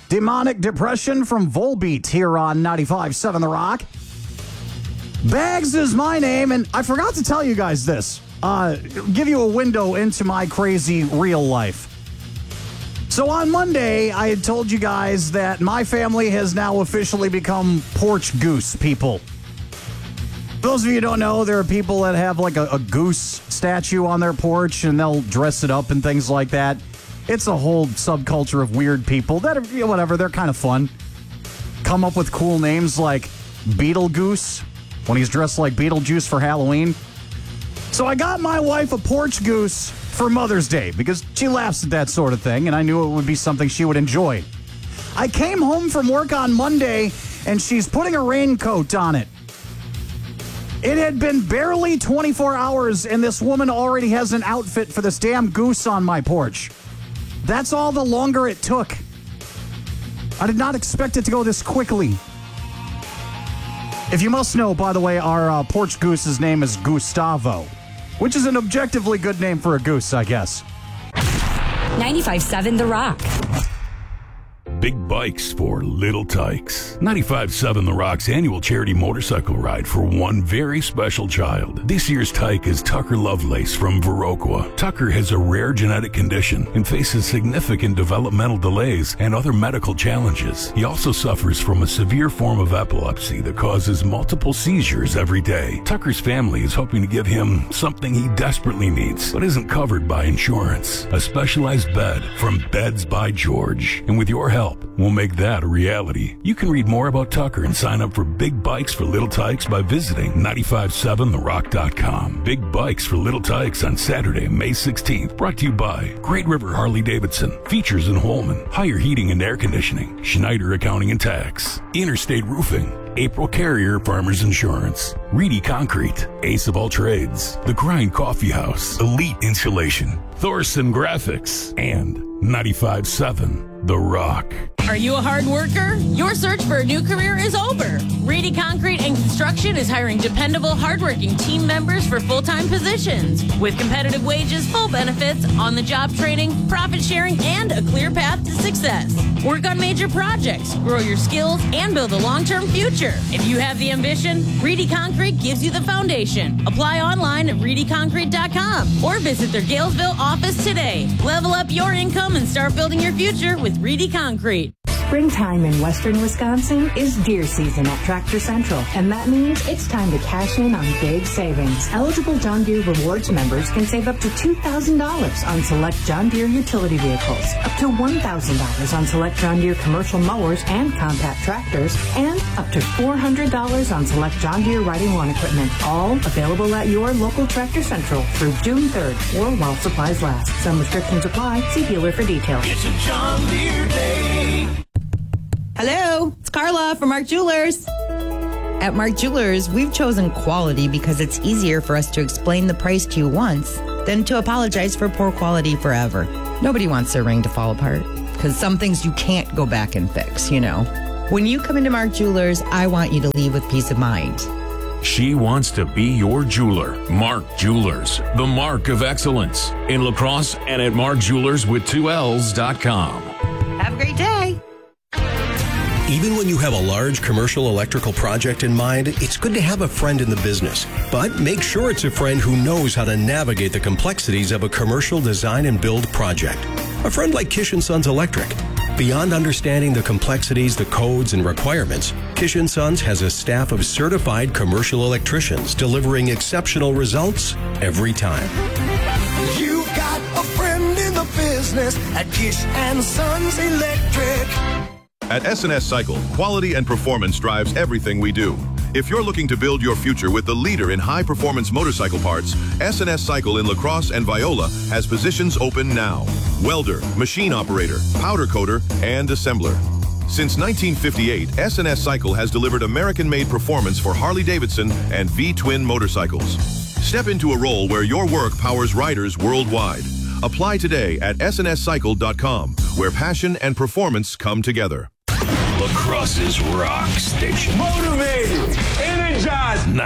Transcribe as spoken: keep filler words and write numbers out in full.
Demonic Depression from Volbeat here on ninety-five point seven The Rock. Bags is my name, and I forgot to tell you guys this. Uh, give you a window into my crazy real life. So on Monday, I had told you guys that my family has now officially become porch goose people. For those of you who don't know, there are people that have like a, a goose statue on their porch, and they'll dress it up and things like that. It's a whole subculture of weird people that are, you know, whatever, they're kind of fun. Come up with cool names like Beetlegoose, when he's dressed like Beetlejuice for Halloween. So I got my wife a porch goose for Mother's Day because she laughs at that sort of thing, and I knew it would be something she would enjoy. I came home from work on Monday, and she's putting a raincoat on it. It had been barely twenty-four hours, and this woman already has an outfit for this damn goose on my porch. That's all the longer it took. I did not expect it to go this quickly. If you must know, by the way, our uh, porch goose's name is Gustavo, which is an objectively good name for a goose, I guess. ninety-five point seven The Rock. Big bikes for little tykes. ninety-five point seven The Rock's annual charity motorcycle ride for one very special child. This year's tyke is Tucker Lovelace from Viroqua. Tucker has a rare genetic condition and faces significant developmental delays and other medical challenges. He also suffers from a severe form of epilepsy that causes multiple seizures every day. Tucker's family is hoping to give him something he desperately needs, but isn't covered by insurance. A specialized bed from Beds by George. And with your help, we'll make that a reality. You can read more about Tucker and sign up for Big Bikes for Little Tykes by visiting nine five seven the rock dot com. Big Bikes for Little Tykes on Saturday, May sixteenth. Brought to you by Great River Harley-Davidson, Features in Holman, Higher Heating and Air Conditioning, Schneider Accounting and Tax, Interstate Roofing, April Carrier Farmers Insurance, Reedy Concrete, Ace of All Trades, The Grind Coffee House, Elite Insulation, Thorson Graphics, and ninety-five point seven The Rock. Are you a hard worker? Your search for a new career is over. Reedy Concrete and Construction is hiring dependable, hardworking team members for full-time positions. With competitive wages, full benefits, on-the-job training, profit sharing, and a clear path to success. Work on major projects, grow your skills, and build a long-term future. If you have the ambition, Reedy Concrete gives you the foundation. Apply online at reedy concrete dot com or visit their Galesville office today. Level up your income and start building your future with Reedy Concrete. Springtime in western Wisconsin is deer season at Tractor Central, and that means it's time to cash in on big savings. Eligible John Deere Rewards members can save up to two thousand dollars on select John Deere utility vehicles, up to one thousand dollars on select John Deere commercial mowers and compact tractors, and up to four hundred dollars on select John Deere riding lawn equipment, all available at your local Tractor Central through June third or while supplies last. Some restrictions apply. See dealer for details. It's a John Deere day. Hello, it's Carla from Mark Jewelers. At Mark Jewelers, we've chosen quality because it's easier for us to explain the price to you once than to apologize for poor quality forever. Nobody wants their ring to fall apart because some things you can't go back and fix, you know. When you come into Mark Jewelers, I want you to leave with peace of mind. She wants to be your jeweler. Mark Jewelers, the mark of excellence. In La Crosse and at mark jewelers with two L's dot com. Have a great day. Even when you have a large commercial electrical project in mind, it's good to have a friend in the business. But make sure it's a friend who knows how to navigate the complexities of a commercial design and build project. A friend like Kish and Sons Electric. Beyond understanding the complexities, the codes, and requirements, Kish and Sons has a staff of certified commercial electricians delivering exceptional results every time. You got a friend in the business at Kish and Sons Electric. At S and S Cycle, quality and performance drives everything we do. If you're looking to build your future with the leader in high-performance motorcycle parts, S and S Cycle in La Crosse and Viola has positions open now. Welder, machine operator, powder coater, and assembler. Since nineteen fifty-eight, S and S Cycle has delivered American-made performance for Harley-Davidson and V-twin motorcycles. Step into a role where your work powers riders worldwide. Apply today at S N S cycle dot com, where passion and performance come together. La Crosse's rock station. Motivated, energized,